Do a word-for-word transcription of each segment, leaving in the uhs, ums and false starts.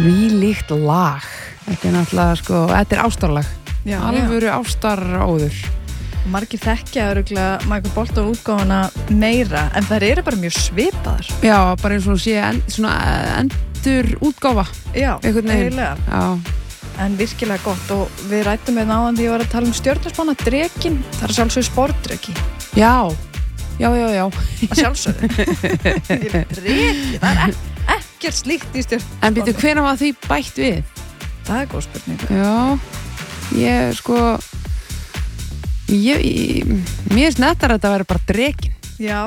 Þvílíkt lag. Þetta er náttúrulega sko, þetta er ástarlag. Já, alvöru ástaróður. Margir þekkja örugglega Michael Bolton útgáfuna meira, en þær eru bara mjög svipaðar. Já, bara eins og sé en, svona endur útgáfa. Já, eiginlega. Já. En virkilega gott, og við rættum með náðan því að ég var að tala um stjörnusmanna Drekinn, það er sjálfsögðu sportdreki. Já, já, já, já. Að sjálfsögðu. Dreki, það er ek ekkert slíkt í stjörnusmanna. En býtu, hvenær var því bætt við? Það er góð spurning. Já, ég sko, ég, ég mér finnst nettar að þetta væri bara Drekinn. Já,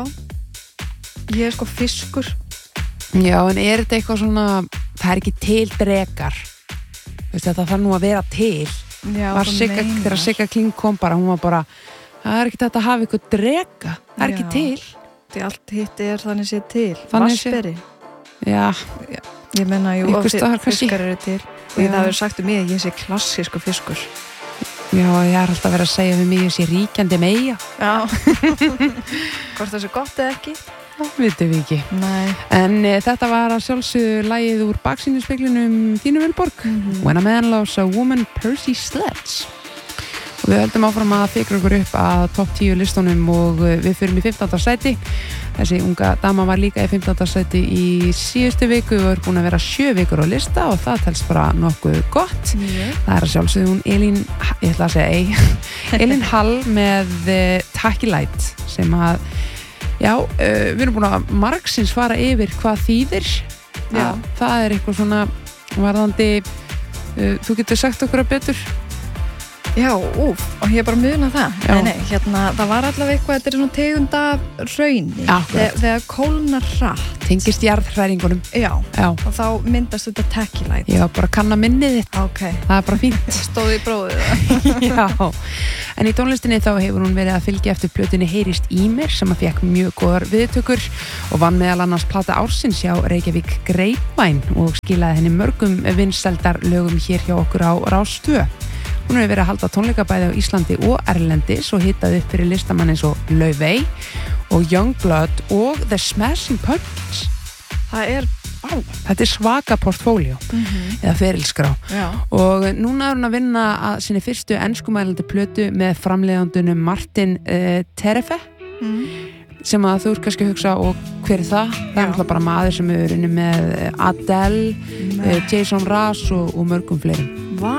ég er sko fiskur. Já, en er þetta eitthvað svona, það er ekki til drekar. Veist, þetta þarf nú að vera til. Já, var Sigga, þegar Sigga Kling kom bara, hún var bara, það er ekki þetta að hafa ykkur dreka, það er ekki til. Því allt hitt er þannig sé til. Vassberi. Já. Já, ég menna, jú, og fiskar eru til. Og það hefur sagt um mig að ég sé klassísku fiskur. Já, ég er alltaf verið að segja við mig að ég sé ríkjandi meja. Já. Hvort það sé gott eða ekki? Það vitum við ekki. Nei. En e, þetta var að sjálfsögðu lagið úr baksýnisspeglinum Þínu Vilborg. Mm-hmm. When a Man Loves a Woman, Percy Sledge. Og við höldum áfram að þykra okkur upp að topp tíu listunum og við förum í fimmtánda sæti. Þessi unga dama var líka í fimmtánda sæti í síðustu viku og er búin að vera sjö vikur á lista og það telst bara nokkuð gott. Yeah. Það er að sjálfsögðu hún Elín, ég ætla að segja ei, Elín Hall með uh, Tacky Light sem að, já, uh, við erum búin að margsins fara yfir hvað þýðir. Já. Að, það er eitthvað svona varðandi, uh, þú getur sagt okkur að betur. Já, úf, og ég er bara muna það. Já. Nei, nei, hérna, það var allavega eitthvað, þetta er svona tegund af hrauni. Akkurat. Þegar kólnar hratt. Tengist jarðhræringunum. Já. Já. Og þá myndast þetta tacky light. Ég var bara að kanna minnið þitt. Ok. Það er bara fínt. Stóði í bróðið. Já. En í tónlistinni þá hefur hún verið að fylgja eftir plötunni Heyrist í mér sem að fekk mjög góðar viðtökur og vann meðal annars plata ársins hjá Reykjavík Grapevine og skilaði henni mörgum vinsældar lögum hér hjá okkur á Rás tvö. Hún hefur verið að halda tónleikabæði á Íslandi og erlendis og hitaði upp fyrir listamann eins og Laufey og Youngblood og The Smashing Pumpkins. Það er, á. Þetta er svaka portfóljó Mm-hmm. eða ferilskrá. Já. Og núna er hún að vinna að sinni fyrstu enskumælandi plötu með framleiðandunum Martin uh, Terefe Mm. sem að þú ert kannski að hugsa og hver er það? Það er náttúrulega bara maður sem hefur unni með Adele, uh, Jason Mraz og, og mörgum fleirum.